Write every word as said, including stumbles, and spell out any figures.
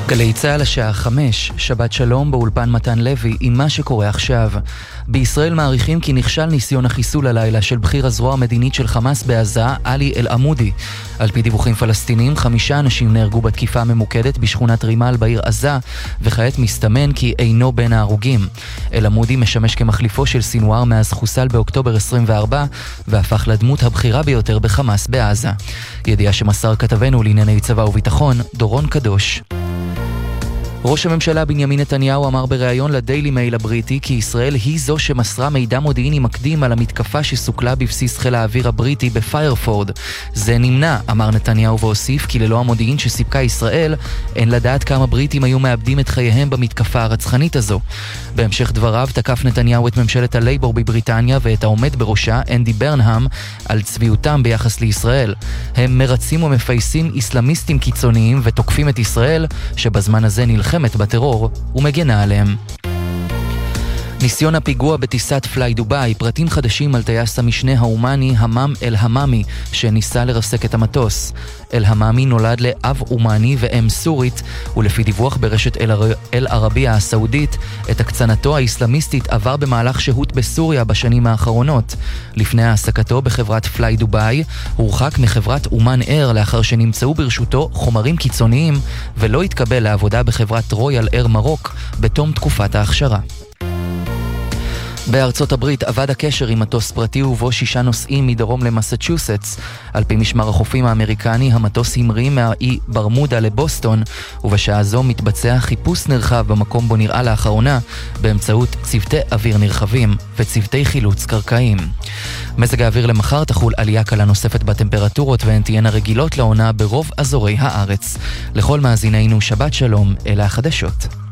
גלי צהל השעה חמש, שבת שלום באולפן מתן לוי עם מה שקורה עכשיו. בישראל מעריכים כי נכשל ניסיון החיסול הלילה של בכיר הזרוע המדינית של חמאס בעזה, עלי אל-עמודי. על פי דיווחים פלסטינים, חמישה אנשים נהרגו בתקיפה הממוקדת בשכונת רימל בעיר עזה, וכעת מסתמן כי אינו בין ההרוגים. אל-עמודי משמש כמחליפו של סינואר מאז חוסל באוקטובר עשרים וארבע, והפך לדמות הבכירה ביותר בחמאס בעזה. ידיעה שמסר כתבנו לענייני צבא וביטחון, דורון קדוש. ראש הממשלה בנימין נתניהו אמר בריאיון לדיילי מייל הבריטי כי ישראל היא זו שמסרה מידע מודיעיני מקדים על המתקפה שסוכלה בבסיס חיל האוויר הבריטי בפיירפורד. זה נמנע, אמר נתניהו והוסיף כי ללא המודיעין שסיפקה ישראל, אין לדעת כמה בריטים היו מאבדים את חייהם במתקפה הרצחנית הזו. בהמשך דבריו תקף נתניהו את ממשלת הלייבור בבריטניה ואת העומד בראשה, אנדי ברנהאם, על צביעותם ביחס לישראל. הם מרצים ומפייסים איסלאמיסטים קיצוניים ותוקפים את ישראל, שבזמן הזה נלחמת בטרור ומגנה עליהם. ניסיון הפיגוע בטיסת פליי דוביי, פרטים חדשים על טייס המשנה ההומני המם אל-הממי שניסה לרסק את המטוס. אל-הממי נולד לאב אומני ואם סורית, ולפי דיווח ברשת אל-ערבייה הסעודית, את הקצנתו האסלאמיסטית עבר במהלך שהות בסוריה בשנים האחרונות. לפני העסקתו בחברת פליי דוביי, הורחק מחברת אומן אייר לאחר שנמצאו ברשותו חומרים קיצוניים, ולא התקבל לעבודה בחברת רויאל אייר מרוק בתום תקופת ההכשרה. בארצות הברית עבד הקשר עם מטוס פרטי ובו שישה נוסעים מדרום למסצ'וסטס. על פי משמר החופים האמריקני, המטוס המריא מהאי ברמודה לבוסטון, ובשעה זו מתבצע חיפוש נרחב במקום בו נראה לאחרונה, באמצעות צוותי אוויר נרחבים וצוותי חילוץ קרקעיים. מזג האוויר למחר תחול עלייה קלה נוספת בטמפרטורות והן תהיינה רגילות לעונה ברוב אזורי הארץ. לכל מאזינינו שבת שלום, אלה החדשות.